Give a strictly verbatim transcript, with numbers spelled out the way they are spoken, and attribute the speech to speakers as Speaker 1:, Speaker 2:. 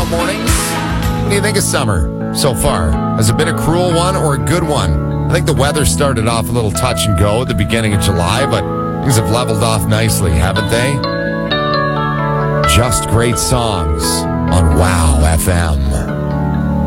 Speaker 1: mornings. What do you think of summer so far? Has it been a cruel one or a good one? I think the weather started off a little touch and go at the beginning of July, but things have leveled off nicely, haven't they? Just great songs on Wow F M.